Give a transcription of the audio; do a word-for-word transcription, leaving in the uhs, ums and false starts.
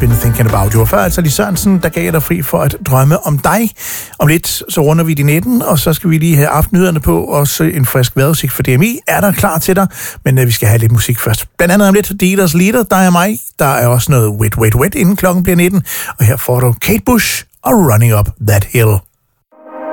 Been Thinking About You. Før altså Lis Sørensen, der gav jeg dig fri for at drømme om dig. Om lidt så runder vi de nitten, og så skal vi lige have aftennyhederne på, og så en frisk vejrudsigt for D M I er der klar til dig, men uh, vi skal have lidt musik først. Blandt andet om lidt Dealers Leader, der er mig. Der er også noget Wet Wet Wet, inden klokken bliver nitten, og her får du Kate Bush og Running Up That Hill.